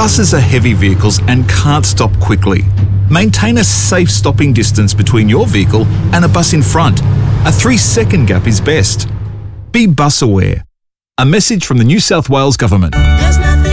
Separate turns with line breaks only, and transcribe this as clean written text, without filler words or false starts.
Buses are heavy vehicles and can't stop quickly. Maintain a safe stopping distance between your vehicle and a bus in front. A 3-second gap is best. Be bus aware. A message from the New South Wales Government.